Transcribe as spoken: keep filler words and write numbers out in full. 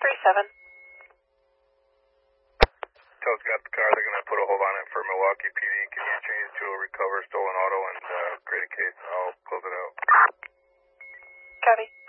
three seven. Toad's got the car. They're going to put a hold on it for Milwaukee P D. Can you change to a recover stolen auto and uh, create a case? I'll close it out. Copy.